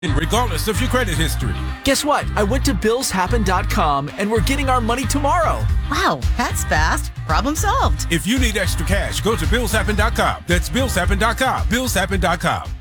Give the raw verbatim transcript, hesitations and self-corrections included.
regardless of your credit history. Guess what? I went to bills happen dot com and we're getting our money tomorrow. Wow, that's fast. Problem solved. If you need extra cash, go to bills happen dot com. That's bills happen dot com. bills happen dot com.